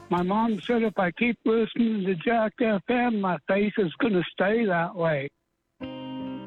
My mom said if I keep listening to Jack FM, my face is going to stay that way.